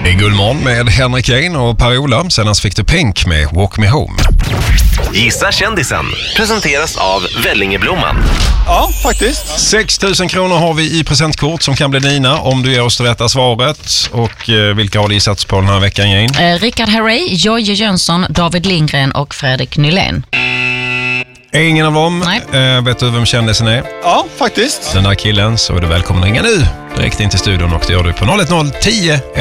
Det är Gullmorgon med Henrik Jane och Per-Ola. Senast fick du Pink med Walk Me Home. Gissa kändisen presenteras av Vellingeblomman. Ja, faktiskt. 6 000 kronor har vi i presentkort som kan bli dina om du ger oss det rätta svaret. Och vilka har det gissats på den här veckan, Jane? Rickard Herrey, Jojje Jönsson, David Lindgren och Fredrik Nylén. Ingen av dem. Nej. Vet du vem kändisen är? Ja, faktiskt. Den där killen, så är du välkommen att ringa nu direkt in till studion och det gör du på 010